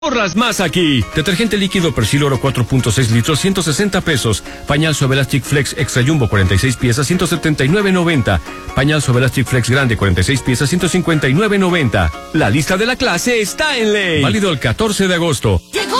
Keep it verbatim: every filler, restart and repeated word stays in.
Ahorras más aquí. Detergente líquido Persil Oro cuatro punto seis litros, ciento sesenta pesos. Pañal Suave Elastic Flex Extra Jumbo cuarenta y seis piezas, ciento setenta y nueve noventa. Pañal Suave Elastic Flex Grande cuarenta y seis piezas, ciento cincuenta y nueve noventa. La lista de la clase está en Ley. Válido el catorce de agosto. Llegó